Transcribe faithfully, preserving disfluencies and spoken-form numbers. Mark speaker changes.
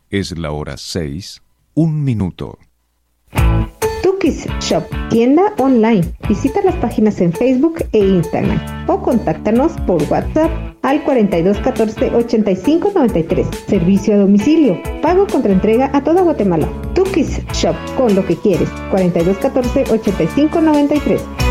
Speaker 1: Es la hora seis, un minuto.
Speaker 2: Tukis Shop, tienda online. Visita las páginas en Facebook e Instagram o contáctanos por WhatsApp al cuarenta y dos catorce ochenta y cinco noventa y tres. Servicio a domicilio. Pago contra entrega a toda Guatemala. Tukis Shop, con lo que quieres. cuarenta y dos catorce ochenta y cinco noventa y tres.